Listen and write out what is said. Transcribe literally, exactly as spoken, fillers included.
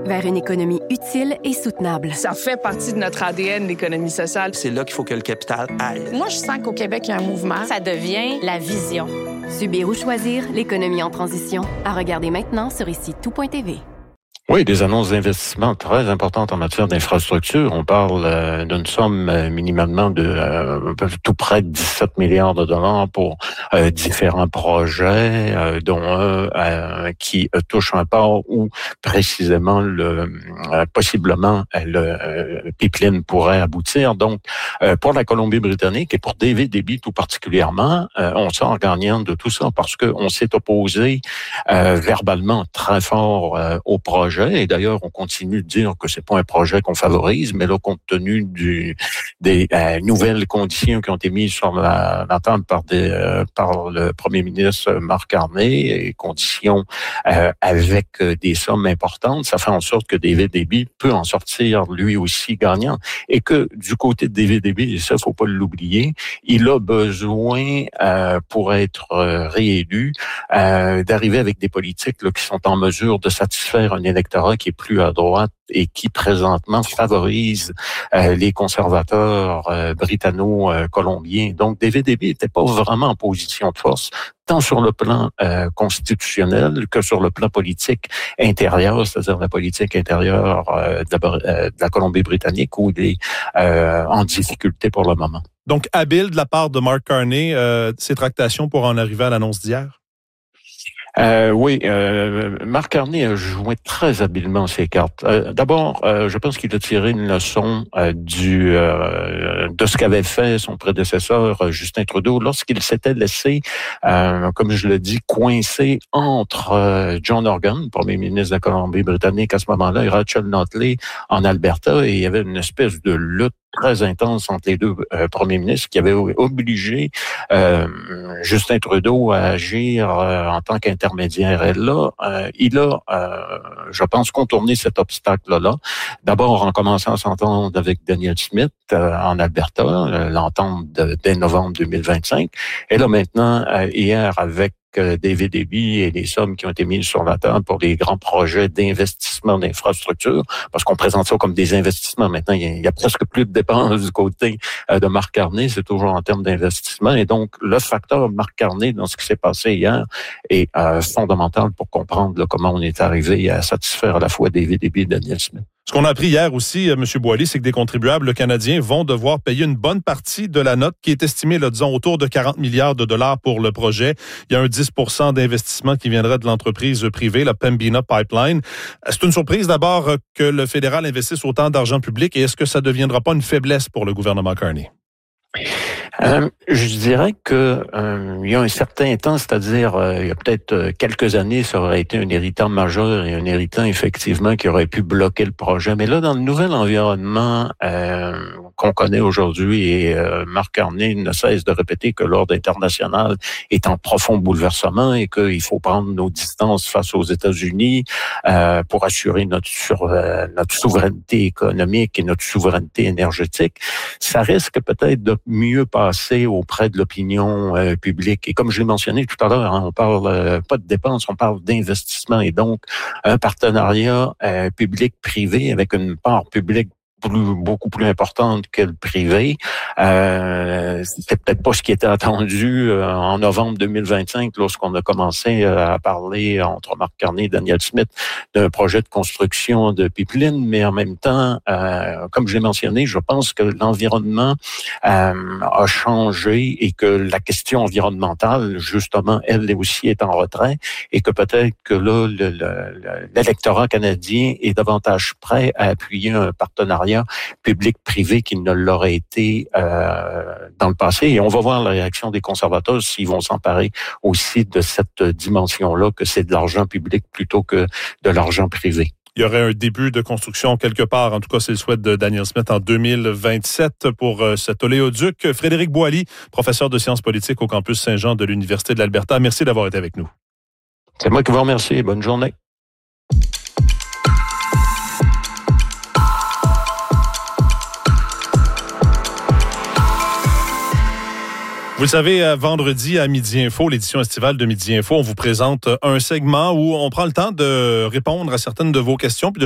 vers une économie utile et soutenable. Ça fait partie de notre A D N, l'économie sociale. C'est là qu'il faut que le capital aille. Moi, je sens qu'au Québec, il y a un mouvement. Ça devient la vision. Subir ou choisir l'économie en transition. À regarder maintenant sur ici tout point t v. Oui, des annonces d'investissement très importantes en matière d'infrastructure. On parle euh, d'une somme euh, minimalement de euh, tout près de dix-sept milliards de dollars pour euh, différents projets, euh, dont un euh, qui euh, touche un port où précisément le euh, possiblement le euh, pipeline pourrait aboutir. Donc, euh, pour la Colombie-Britannique et pour D V D B tout particulièrement, euh, on sort gagnant de tout ça parce que on s'est opposé euh, verbalement très fort euh, au projet. Et d'ailleurs, on continue de dire que c'est pas un projet qu'on favorise, mais là, compte tenu du, des euh, nouvelles conditions qui ont été mises sur la, la table par, des, euh, par le premier ministre Marc Carney, et conditions euh, avec des sommes importantes, ça fait en sorte que D V D B peut en sortir lui aussi gagnant. Et que du côté de D V D B, et ça, faut pas l'oublier, il a besoin, euh, pour être euh, réélu, euh, d'arriver avec des politiques là, qui sont en mesure de satisfaire un électorat qui est plus à droite et qui présentement favorise euh, les conservateurs euh, britanno-colombiens. Donc, D V D B n'était pas vraiment en position de force, tant sur le plan euh, constitutionnel que sur le plan politique intérieur, c'est-à-dire la politique intérieure euh, de, la, euh, de la Colombie-Britannique, où il est euh, en difficulté pour le moment. Donc, habile de la part de Mark Carney, euh, ces tractations pour en arriver à l'annonce d'hier? Euh, oui, euh, Marc Carney a joué très habilement ses cartes. Euh, d'abord, euh, je pense qu'il a tiré une leçon euh, du euh, de ce qu'avait fait son prédécesseur euh, Justin Trudeau lorsqu'il s'était laissé, euh, comme je le dis, coincé entre euh, John Horgan, premier ministre de la Colombie-Britannique à ce moment-là, et Rachel Notley en Alberta, et il y avait une espèce de lutte très intense entre les deux euh, premiers ministres qui avaient obligé euh, Justin Trudeau à agir euh, en tant qu'intermédiaire. Et là, euh, il a, euh, je pense, contourné cet obstacle-là. D'abord, en commençant à s'entendre avec Danielle Smith euh, en Alberta, euh, l'entente de, dès novembre deux mille vingt-cinq. Et là, maintenant, euh, hier, avec D V D B et les sommes qui ont été mises sur la table pour les grands projets d'investissement d'infrastructure, parce qu'on présente ça comme des investissements. Maintenant, il y a, il y a presque plus de dépenses du côté euh, de Marc Carney, c'est toujours en termes d'investissement. Et donc, le facteur Marc Carney dans ce qui s'est passé hier est euh, fondamental pour comprendre là, comment on est arrivé à satisfaire à la fois D V D B et Danielle Smith. Ce qu'on a appris hier aussi, M. Boily, c'est que des contribuables canadiens vont devoir payer une bonne partie de la note qui est estimée, là, disons, autour de quarante milliards de dollars pour le projet. Il y a un dix pour cent d'investissement qui viendrait de l'entreprise privée, la Pembina Pipeline. C'est une surprise d'abord que le fédéral investisse autant d'argent public, et est-ce que ça ne deviendra pas une faiblesse pour le gouvernement Carney? Euh, je dirais que euh, il y a un certain temps, c'est-à-dire euh, il y a peut-être euh, quelques années, ça aurait été un irritant majeur et un irritant effectivement qui aurait pu bloquer le projet. Mais là, dans le nouvel environnement euh, qu'on connaît aujourd'hui, et euh, Marc Carney ne cesse de répéter que l'ordre international est en profond bouleversement et qu'il faut prendre nos distances face aux États-Unis euh, pour assurer notre, sur, euh, notre souveraineté économique et notre souveraineté énergétique, ça risque peut-être de mieux passer auprès de l'opinion euh, publique. Et comme je l'ai mentionné tout à l'heure, hein, on parle euh, pas de dépenses, on parle d'investissement, et donc un partenariat euh, public-privé avec une part publique Plus, beaucoup plus importante que le privé. Euh, c'était peut-être pas ce qui était attendu euh, en novembre deux mille vingt-cinq lorsqu'on a commencé euh, à parler entre Marc Carney et Danielle Smith d'un projet de construction de pipeline, mais en même temps, euh, comme je l'ai mentionné, je pense que l'environnement euh, a changé et que la question environnementale, justement, elle aussi est en retrait, et que peut-être que là, le, le, l'électorat canadien est davantage prêt à appuyer un partenariat public-privé qui ne l'aurait été euh, dans le passé. Et on va voir la réaction des conservateurs s'ils vont s'emparer aussi de cette dimension-là, que c'est de l'argent public plutôt que de l'argent privé. Il y aurait un début de construction quelque part. En tout cas, c'est le souhait de Danielle Smith en deux mille vingt-sept pour euh, cet oléoduc. Frédéric Boily, professeur de sciences politiques au campus Saint-Jean de l'Université de l'Alberta. Merci d'avoir été avec nous. C'est moi qui vous remercie. Bonne journée. Vous le savez, vendredi à Midi Info, l'édition estivale de Midi Info, on vous présente un segment où on prend le temps de répondre à certaines de vos questions puis de